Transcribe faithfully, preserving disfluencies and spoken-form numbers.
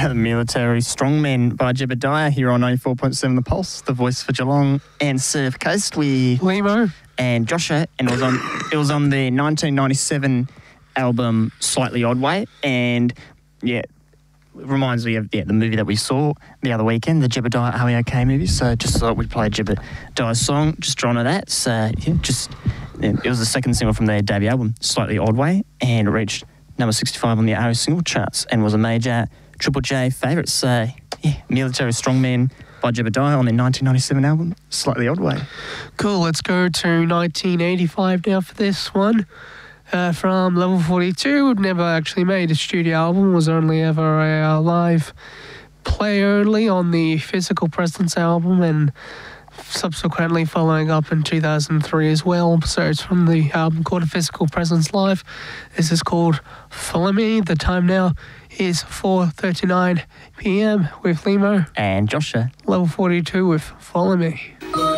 Military Strongmen by Jebediah here on ninety-four point seven The Pulse, the voice for Geelong and Surf Coast with Limo and Joshua, and it was on it was on the nineteen ninety-seven album Slightly Odd Way, and yeah, it reminds me of yeah, the movie that we saw the other weekend, the Jebediah Are We OK movie. So just thought we'd play Jebediah's song, just drawn to that. So yeah, just yeah, it was the second single from their debut album, Slightly Odd Way, and it reached number sixty-five on the A R I single charts and was a major Triple J favourite. So yeah, Military Strongmen by Jebediah on their nineteen ninety-seven album, Slightly Odd Way. Cool, let's go to nineteen eighty-five now for this one. Uh, from Level forty-two, never actually made a studio album, was only ever a uh, live play only on the Physical Presence album, and subsequently following up in two thousand three as well. So it's from the album called Physical Presence Live. This is called Follow Me. The time now is four thirty-nine p.m. with Limo and Joshua. Level forty-two with Follow Me.